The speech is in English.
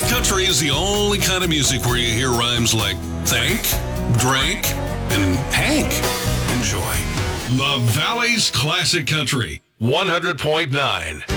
Country is the only kind of music where you hear rhymes like thank, drank, and Hank. Enjoy. The Valley's Classic Country, 100.9.